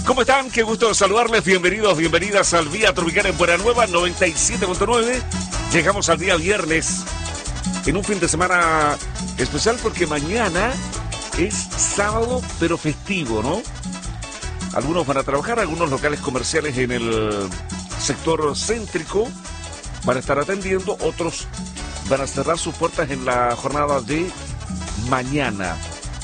¿Cómo están? Qué gusto saludarles. Bienvenidos, bienvenidas al Vía Tropical en Buena Nueva 97.9. Llegamos al día viernes en un fin de semana especial porque mañana es sábado pero festivo, ¿no? Algunos van a trabajar, algunos locales comerciales en el sector céntrico van a estar atendiendo, otros van a cerrar sus puertas en la jornada de mañana.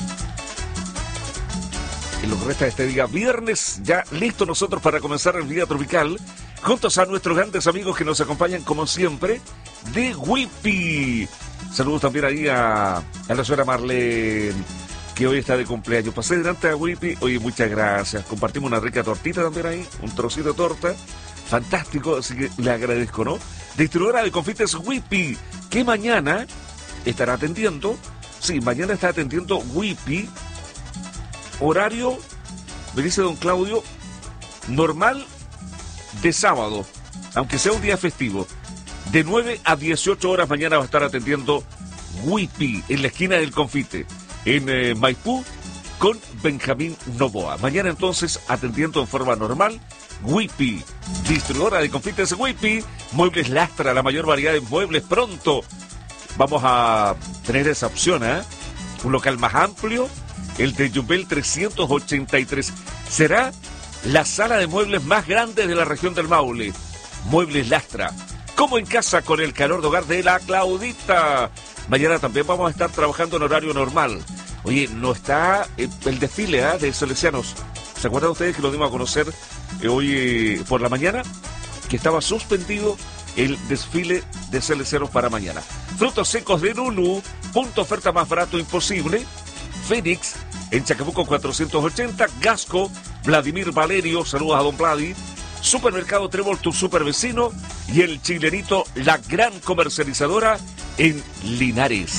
En lo que resta de este día viernes, ya listo nosotros para comenzar el Día Tropical, juntos a nuestros grandes amigos que nos acompañan como siempre, de Whippy. Saludos también ahí a la señora Marlene, que hoy está de cumpleaños. Pasé delante a Whippy, oye, muchas gracias. Compartimos una rica tortita también ahí, un trocito de torta, fantástico, así que le agradezco, ¿no? Distribuidora de confites Whippy, que mañana estará atendiendo, sí, mañana está atendiendo Whippy. Horario, me dice don Claudio, normal de sábado, aunque sea un día festivo. De 9 a 18 horas mañana va a estar atendiendo Whippy en la esquina del Confite, en Maipú, con Benjamín Novoa. Mañana entonces atendiendo en forma normal Whippy, distribuidora de confites Whippy, Muebles Lastra, la mayor variedad de muebles pronto. Vamos a tener esa opción, ¿eh? Un local más amplio, el de Yumbel 383. Será la sala de muebles más grande de la región del Maule. Muebles Lastra. Como en casa con el calor de hogar de la Claudita. Mañana también vamos a estar trabajando en horario normal. Oye, no está el desfile de Salesianos. ¿Se acuerdan ustedes que lo dimos a conocer hoy por la mañana? Que estaba suspendido el desfile de Salesianos para mañana. Frutos secos de Nunu, punto oferta más barato imposible. Fénix, en Chacabuco 480, Gasco, Vladimir Valerio, saludos a don Vladi, Supermercado Trébol, tu super vecino, y el Chilerito, la gran comercializadora en Linares.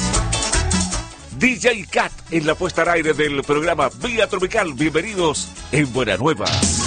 DJ Cat en la puesta al aire del programa Vía Tropical, bienvenidos en Buena Nueva.